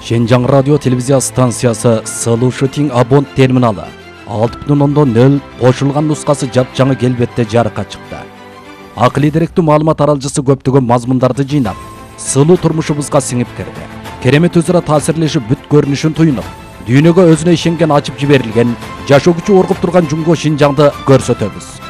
Шенжаң радио телевизия станциясы Слушатин Абон терминалы 6.0 қошылған нұсқасы жап-жаңы келбетте жарыққа шықты. Ақылы деректүү маалымат аралжысы көптөгөн мазмундарды жыйнап, сылуу турмушубузга сиңип кирди. Керемет өзара таасирлешип бүт көрүнүшүн туюнуп, дүйнөгө өзүнө ишенген ачып жиберилген, жашоо күчү оргуп турган Жумго Шинжаңды көрсөтөбүз.